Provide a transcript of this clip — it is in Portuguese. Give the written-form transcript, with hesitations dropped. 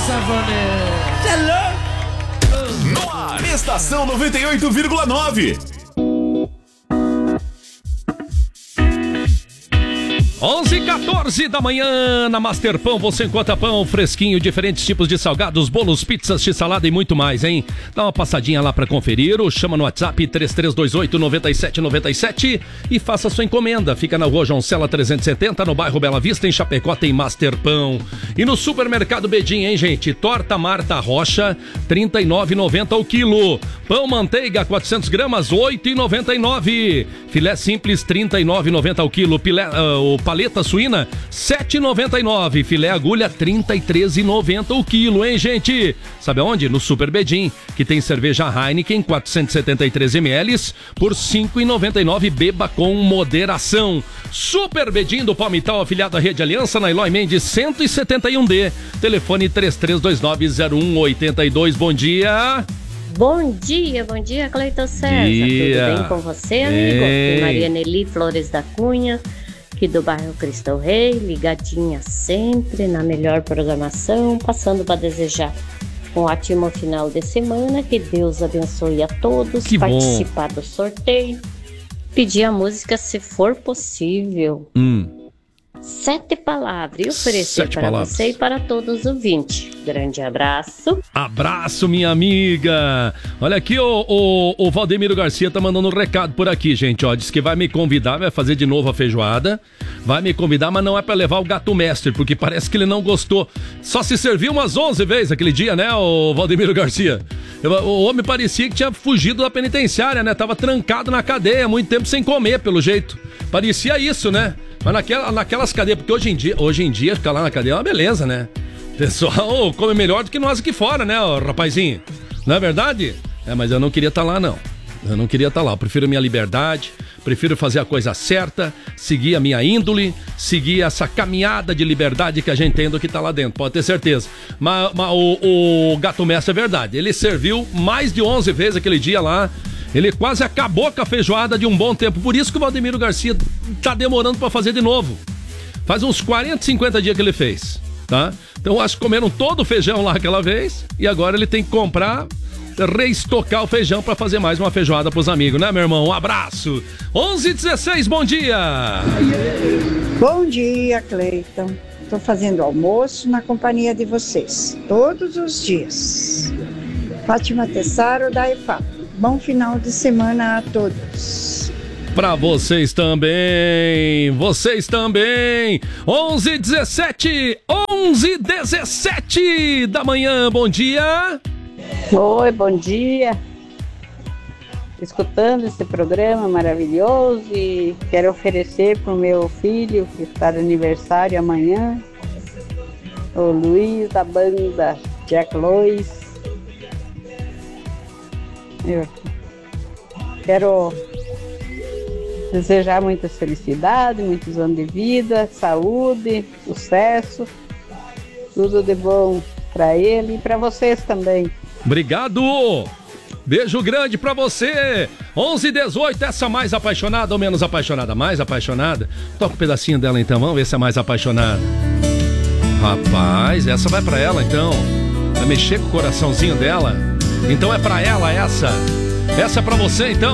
Savanete. Você é louco? No ar, Estação 98,9. 11h14 da manhã, na Master Pão você encontra pão fresquinho, diferentes tipos de salgados, bolos, pizzas, x-salada e muito mais, hein? Dá uma passadinha lá pra conferir, ou chama no WhatsApp 3328-9797 e faça sua encomenda. Fica na rua João Cela 370, no bairro Bela Vista, em Chapecó, tem Master Pão. E no Supermercado Bedim, hein, gente? Torta Marta Rocha, R$ 39,90 o quilo. Pão manteiga, 400 gramas, R$ 8,99. Filé simples, R$ 39,90 o quilo. Paleta suína, R$ 7,99. Filé agulha, R$ 33,90 o quilo, hein, gente? Sabe aonde? No Super Bedim, que tem cerveja Heineken, 473 ml, por R$ 5,99. Beba com moderação. Super Bedim do Palmital, afiliado à Rede Aliança, na Eloy Mendes 171D. Telefone 3329-0182. Bom dia. Bom dia, Cleiton César. Tudo bem com você, amigo? Aqui Maria Nelly Flores da Cunha, aqui do bairro Cristo Rei, ligadinha sempre na melhor programação, passando para desejar um ótimo final de semana, que Deus abençoe a todos, que participar do sorteio, pedir a música se for possível. 7 palavras e oferecer para você e para todos os ouvintes. Grande abraço. Abraço, minha amiga. Olha aqui, o Valdemiro Garcia tá mandando um recado por aqui, gente. Ó, diz que vai me convidar, vai fazer de novo a feijoada. Vai me convidar, mas não é pra levar o gato mestre, porque parece que ele não gostou. Só se serviu umas 11 vezes aquele dia, né, o Valdemiro Garcia? O homem parecia que tinha fugido da penitenciária, né? Tava trancado na cadeia, muito tempo sem comer, pelo jeito. Parecia isso, né? Mas naquelas cadeias, porque hoje em dia ficar lá na cadeia é uma beleza, né? O pessoal come melhor do que nós aqui fora, né, rapazinho? Não é verdade? Mas eu não queria estar lá, não. Eu não queria estar lá. Eu prefiro minha liberdade, prefiro fazer a coisa certa, seguir a minha índole, seguir essa caminhada de liberdade que a gente tem do que tá lá dentro, pode ter certeza. Mas o gato mestre é verdade. Ele serviu mais de 11 vezes aquele dia lá. Ele quase acabou com a feijoada de um bom tempo. Por isso que o Valdemiro Garcia tá demorando pra fazer de novo. Faz uns 40, 50 dias que ele fez, tá? Então acho que comeram todo o feijão lá aquela vez e agora ele tem que comprar, reestocar o feijão pra fazer mais uma feijoada pros amigos, né, meu irmão? Um abraço. 11h16, bom dia. Bom dia, Cleiton. Tô fazendo almoço na companhia de vocês, todos os dias. Fátima Tessaro, da EFAP. Bom final de semana a todos. Pra vocês também. 11h17 da manhã, bom dia. Oi, bom dia. Escutando esse programa maravilhoso e quero oferecer pro meu filho, que está de aniversário amanhã, o Luiz, da banda Jack Lois. Eu quero desejar muita felicidade, muitos anos de vida, saúde, sucesso, tudo de bom para ele e para vocês também. Obrigado! Beijo grande pra você! 11h18, essa mais apaixonada ou menos apaixonada? Mais apaixonada? Toca um pedacinho dela então, vamos ver se é mais apaixonada. Rapaz, essa vai pra ela então. Vai mexer com o coraçãozinho dela. Então é pra ela essa. Essa é pra você então.